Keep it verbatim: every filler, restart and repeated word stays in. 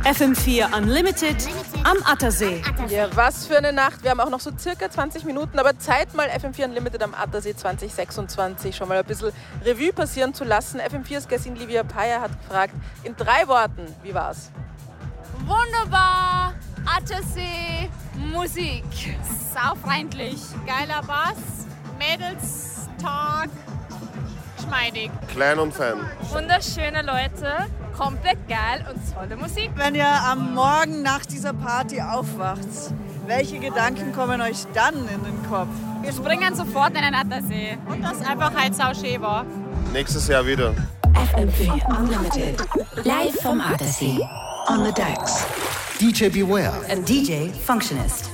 F M vier Unlimited am Attersee. Ja, was für eine Nacht. Wir haben auch noch so circa zwanzig Minuten, aber Zeit mal F M vier Unlimited am Attersee zwanzig sechsundzwanzig schon mal ein bisschen Revue passieren zu lassen. F M vier's Gassin Livia Paya hat gefragt, in drei Worten, wie war's? Wunderbar, Attersee, Musik, saufreundlich, geiler Bass, Mädelstag, geschmeidig. Klein und fein. Wunderschöne Leute, komplett geil und tolle Musik. Wenn ihr am Morgen nach dieser Party aufwacht, welche Gedanken kommen euch dann in den Kopf? Wir springen sofort in den Attersee und das einfach halt sauschön war. Nächstes Jahr wieder. F M vier Unlimited. Live vom Attersee. On the decks. D J Beware and D J Functionist.